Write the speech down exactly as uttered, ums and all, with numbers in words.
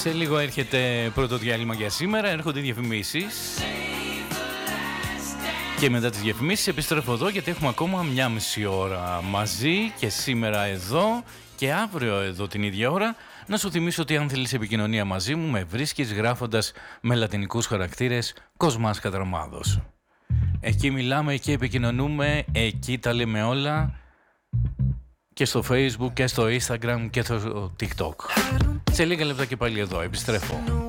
Σε λίγο έρχεται πρώτο διάλειμμα για σήμερα, έρχονται οι διαφημίσεις και μετά τις διαφημίσεις επιστρέφω εδώ γιατί έχουμε ακόμα μια μισή ώρα μαζί και σήμερα εδώ και αύριο εδώ την ίδια ώρα. Να σου θυμίσω ότι αν θέλεις επικοινωνία μαζί μου με βρίσκεις γράφοντας με λατινικούς χαρακτήρες Κοσμάς Κατραμάδος. Εκεί μιλάμε, εκεί επικοινωνούμε, εκεί τα λέμε όλα και στο Facebook και στο Instagram και στο TikTok. Σε λίγα λεπτά και πάλι εδώ, επιστρέφω.